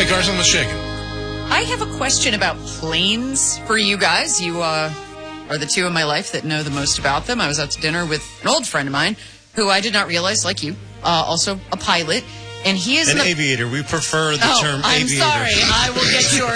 Carson, what's shaking? I have a question about planes for you guys. You are the two in my life that know the most about them. I was out to dinner with an old friend of mine who I did not realize, like you, also a pilot. And he is an aviator. We prefer the term I'm aviator. Sorry. I will get your